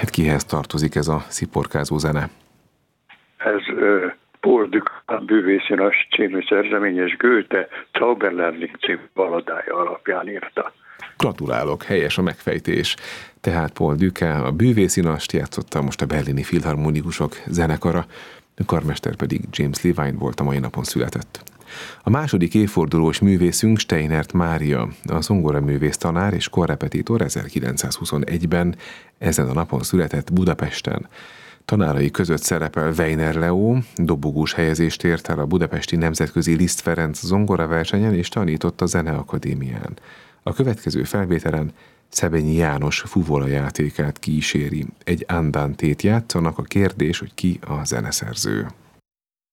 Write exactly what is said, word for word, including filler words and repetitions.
Hát kihez tartozik ez a sziporkázó zene? Ez uh, Paul Dukas bűvészinas című szerzeményes Goethe Zauberlehrling című balladája alapján írta. Gratulálok, helyes a megfejtés. Tehát Paul Dukas a bűvészinast játszotta, most a berlini filharmonikusok zenekara, a karmester pedig James Levine volt, a mai napon született. A második évfordulós művészünk Steinert Mária, a zongoraművész tanár és korrepetitor ezerkilencszázhuszonegyben ezen a napon született Budapesten. Tanárai között szerepel Weiner Leó, dobogós helyezést ért el a budapesti Nemzetközi Liszt Ferenc zongoraversenyen és tanított a Zeneakadémián. A következő felvételen Szebenyi János fuvola játékát kíséri. Egy andantét játszanak, a kérdés, hogy ki a zeneszerző.